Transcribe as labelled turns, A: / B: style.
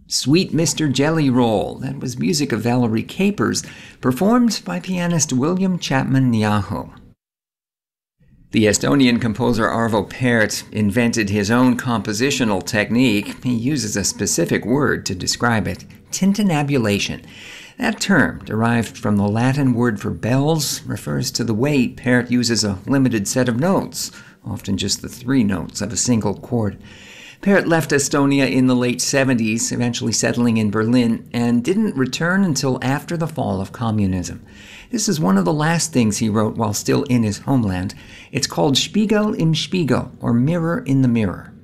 A: Sweet Mr. Jelly Roll, that was music of Valerie Capers, performed by pianist William Chapman Niaho. The Estonian composer Arvo Pärt invented his own compositional technique. He uses a specific word to describe it: tintinnabulation. That term, derived from the Latin word for bells, refers to the way Pärt uses a limited set of notes, often just the 3 notes of a single chord. Pärt left Estonia in the late 70s, eventually settling in Berlin, and didn't return until after the fall of communism. This is one of the last things he wrote while still in his homeland. It's called Spiegel im Spiegel, or Mirror in the Mirror.